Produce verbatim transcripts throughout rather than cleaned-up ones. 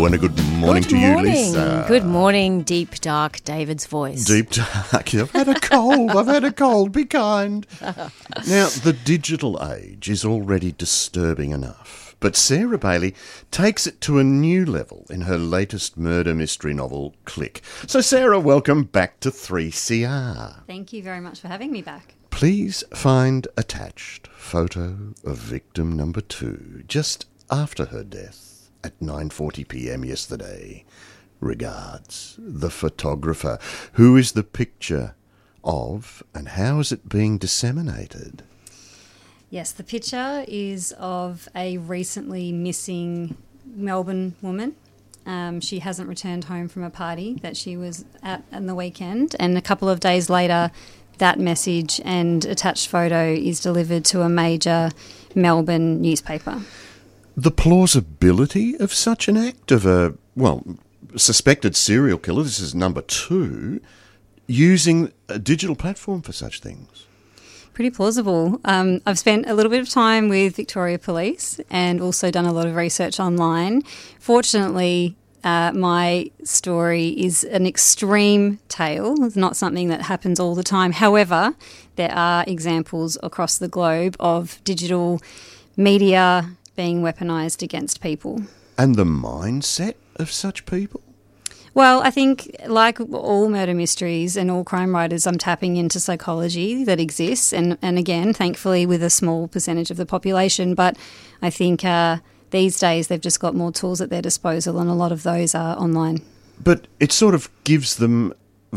and a good morning good to you, morning. Lisa. Good morning, deep, dark David's voice. Deep dark. I've had a cold. I've had a cold. Be kind. Now, the digital age is already disturbing enough, but Sarah Bailey takes it to a new level in her latest murder mystery novel, Click. So, Sarah, welcome back to three C R. Thank you very much for having me back. Please find attached photo of victim number two just after her death at nine forty p m yesterday. Regards, the photographer. Who is the picture of and how is it being disseminated? Yes, the picture is of a recently missing Melbourne woman. Um, she hasn't returned home from a party that she was at on the weekend, and a couple of days later that message and attached photo is delivered to a major Melbourne newspaper. The plausibility of such an act of a, well, suspected serial killer, this is number two, using a digital platform for such things. Pretty plausible. Um, I've spent a little bit of time with Victoria Police and also done a lot of research online. Fortunately, Uh, my story is an extreme tale. It's not something that happens all the time. However, there are examples across the globe of digital media being weaponised against people. And the mindset of such people? Well, I think like all murder mysteries and all crime writers, I'm tapping into psychology that exists. And, and again, thankfully with a small percentage of the population. But I think Uh, these days, they've just got more tools at their disposal, and a lot of those are online. But it sort of gives them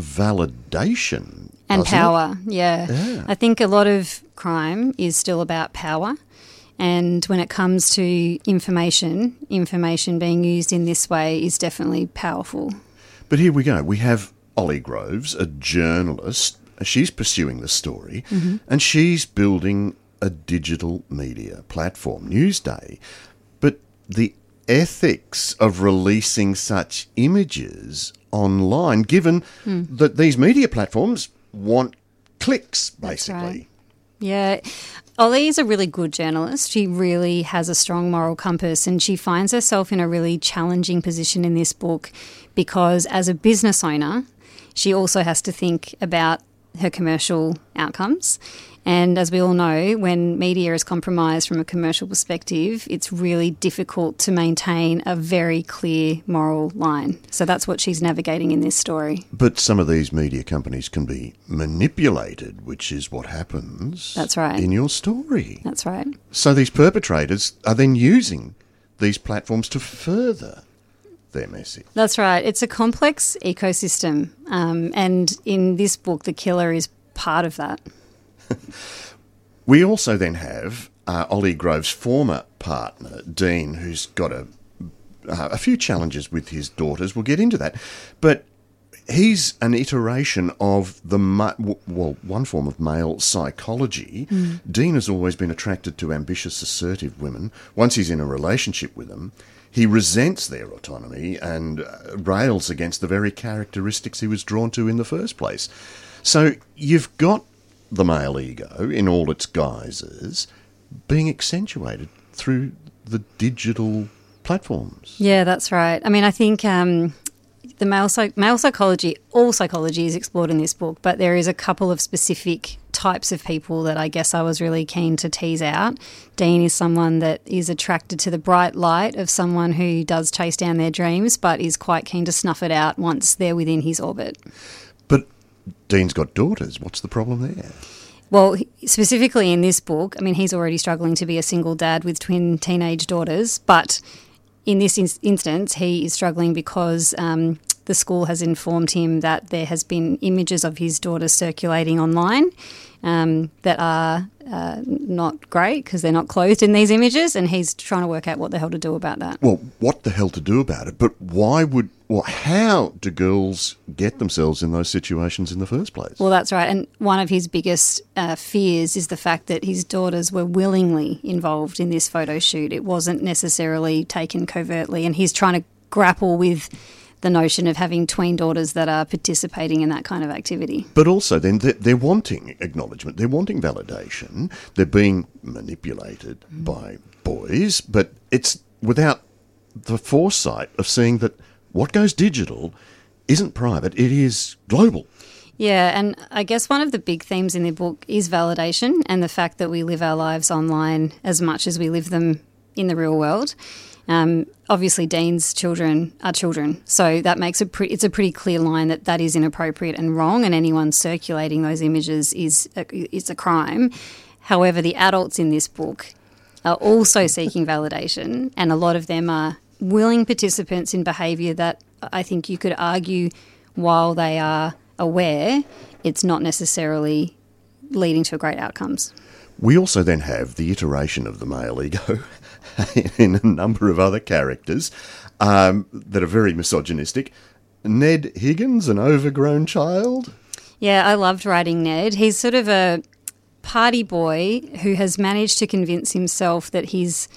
validation. And power, yeah. yeah. I think a lot of crime is still about power. And when it comes to information, information being used in this way is definitely powerful. But here we go. We have Ollie Groves, a journalist. She's pursuing the story, mm-hmm. and she's building a digital media platform, Newsday. But the ethics of releasing such images online, given mm. that these media platforms want clicks, basically. Right. Yeah. Ollie is a really good journalist. She really has a strong moral compass, and she finds herself in a really challenging position in this book because as a business owner, she also has to think about her commercial outcomes. And as we all know, when media is compromised from a commercial perspective, it's really difficult to maintain a very clear moral line. So that's what she's navigating in this story. But some of these media companies can be manipulated, which is what happens That's right. in your story. That's right. So these perpetrators are then using these platforms to further their message. That's right. It's a complex ecosystem. Um, and in this book, the killer is part of that. We also then have uh, Ollie Groves' former partner, Dean, who's got a, uh, a few challenges with his daughters. We'll get into that. But he's an iteration of the, ma- well, one form of male psychology. Mm. Dean has always been attracted to ambitious, assertive women. Once he's in a relationship with them, he resents their autonomy and uh, rails against the very characteristics he was drawn to in the first place. So you've got the male ego in all its guises being accentuated through the digital platforms. Yeah, that's right. I mean, I think um, the male, psych- male psychology, all psychology is explored in this book, but there is a couple of specific types of people that I guess I was really keen to tease out. Dean is someone that is attracted to the bright light of someone who does chase down their dreams, but is quite keen to snuff it out once they're within his orbit. But Dean's got daughters. What's the problem there? Well, specifically in this book, I mean, he's already struggling to be a single dad with twin teenage daughters, but in this in- instance, he is struggling because um, the school has informed him that there has been images of his daughters circulating online um, that are uh, not great because they're not clothed in these images, and he's trying to work out what the hell to do about that. Well, what the hell to do about it? But why would, well, how do girls get themselves in those situations in the first place? Well, that's right. And one of his biggest uh, fears is the fact that his daughters were willingly involved in this photo shoot. It wasn't necessarily taken covertly, and he's trying to grapple with the notion of having tween daughters that are participating in that kind of activity. But also then they're, they're wanting acknowledgement, they're wanting validation, they're being manipulated mm. by boys, but it's without the foresight of seeing that what goes digital isn't private, it is global. Yeah, and I guess one of the big themes in the book is validation and the fact that we live our lives online as much as we live them in the real world. Um, obviously, Dean's children are children, so that makes a pre- it's a pretty clear line that that is inappropriate and wrong, and anyone circulating those images is a, is a crime. However, the adults in this book are also seeking validation, and a lot of them are willing participants in behaviour that I think you could argue, while they are aware, it's not necessarily leading to great outcomes. We also then have the iteration of the male ego in a number of other characters um, that are very misogynistic. Ned Higgins, an overgrown child. Yeah, I loved writing Ned. He's sort of a party boy who has managed to convince himself that his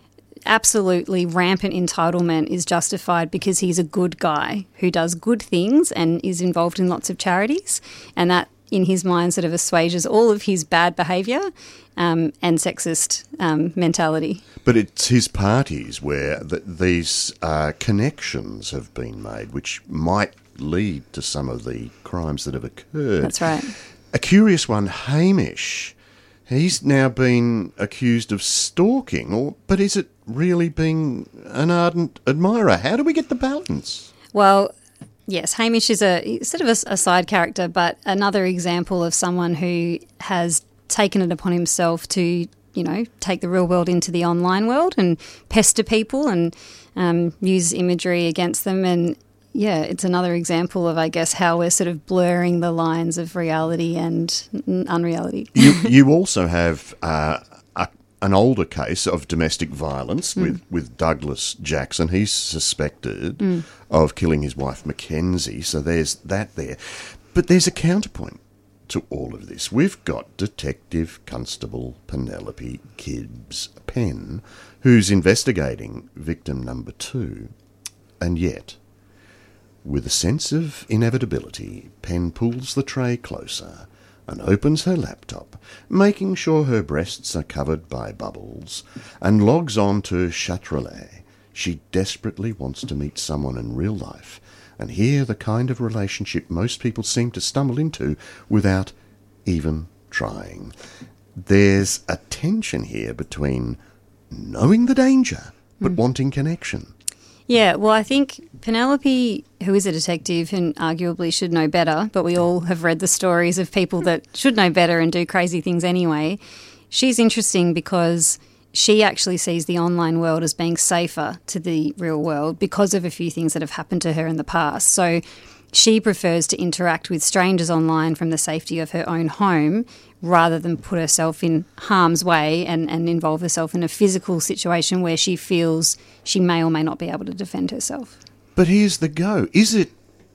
absolutely rampant entitlement is justified because he's a good guy who does good things and is involved in lots of charities, and that in his mind sort of assuages all of his bad behaviour um, and sexist um, mentality. But it's his parties where the, these uh, connections have been made which might lead to some of the crimes that have occurred. That's right. A curious one, Hamish. He's now been accused of stalking, or but is it really being an ardent admirer? How do we get the balance? Well, yes, Hamish is a sort of a, a side character, but another example of someone who has taken it upon himself to, you know, take the real world into the online world and pester people and um, use imagery against them. And yeah, it's another example of, I guess, how we're sort of blurring the lines of reality and unreality. You, you also have uh, a, an older case of domestic violence mm. with, with Douglas Jackson. He's suspected mm. of killing his wife Mackenzie, so there's that there. But there's a counterpoint to all of this. We've got Detective Constable Penelope Gibbs Penn, who's investigating victim number two, and yet, with a sense of inevitability, Penn pulls the tray closer and opens her laptop, making sure her breasts are covered by bubbles, and logs on to Chatrelais. She desperately wants to meet someone in real life and hear the kind of relationship most people seem to stumble into without even trying. There's a tension here between knowing the danger but mm. wanting connection. Yeah, well, I think Penelope, who is a detective and arguably should know better, but we all have read the stories of people that should know better and do crazy things anyway, she's interesting because she actually sees the online world as being safer to the real world because of a few things that have happened to her in the past. So she prefers to interact with strangers online from the safety of her own home rather than put herself in harm's way and, and involve herself in a physical situation where she feels she may or may not be able to defend herself. But here's the go. Is it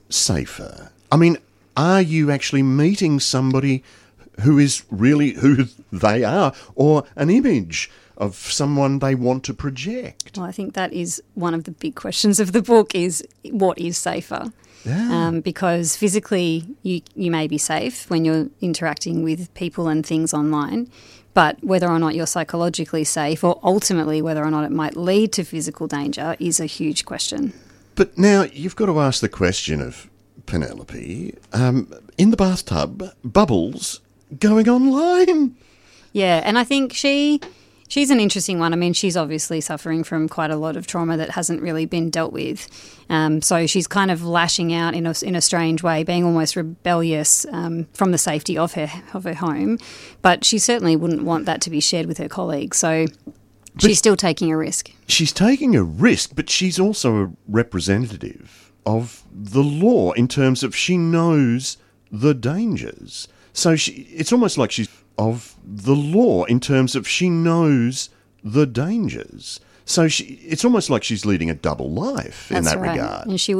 safer? I mean, are you actually meeting somebody who is really who they are, or an image of someone they want to project? Well, I think that is one of the big questions of the book, is what is safer? Yeah. Um, because physically you, you may be safe when you're interacting with people and things online, but whether or not you're psychologically safe, or ultimately whether or not it might lead to physical danger, is a huge question. But now you've got to ask the question of Penelope, um, in the bathtub, bubbles going online. Yeah, and I think she... She's an interesting one. I mean, she's obviously suffering from quite a lot of trauma that hasn't really been dealt with. Um, so she's kind of lashing out in a, in a strange way, being almost rebellious um, from the safety of her of her home. But she certainly wouldn't want that to be shared with her colleagues. So but she's still taking a risk. She's taking a risk, but she's also a representative of the law in terms of she knows the dangers. So she, it's almost like she's of the law in terms of she knows the dangers. So she, it's almost like she's leading a double life in That's that right. regard. And she